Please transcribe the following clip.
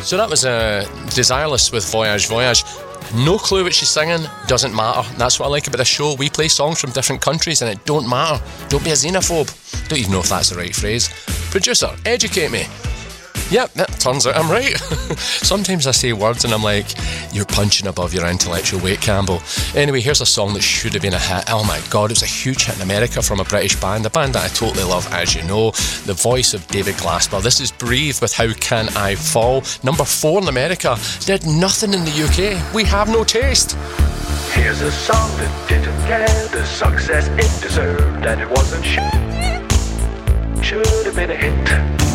So that was Desireless with Voyage Voyage. No clue what she's singing, doesn't matter. That's what I like about this show. We play songs from different countries and it don't matter. Don't be a xenophobe. Don't even know if that's the right phrase. Producer, educate me. Yep, turns out I'm right. Sometimes I say words and I'm like, you're punching above your intellectual weight, Campbell. Anyway, here's a song that should have been a hit. Oh my God, it was a huge hit in America from a British band, a band that I totally love, as you know. The voice of David Glasper. This is Breathe with How Can I Fall. Number 4 in America. Did nothing in the UK. We have no taste. Here's a song that didn't get the success it deserved, and it wasn't should have been a hit.